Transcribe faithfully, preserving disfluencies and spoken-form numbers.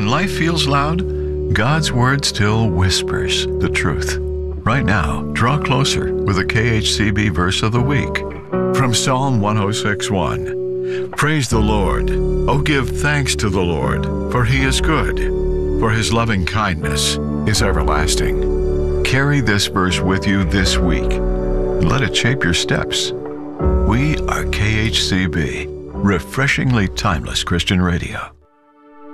When life feels loud, God's Word still whispers the truth. Right now, draw closer with a K H C B verse of the week from Psalm one oh six one. Praise the Lord. Oh, give thanks to the Lord, for He is good, for His loving kindness is everlasting. Carry this verse with you this week and let it shape your steps. We are K H C B, refreshingly timeless Christian radio.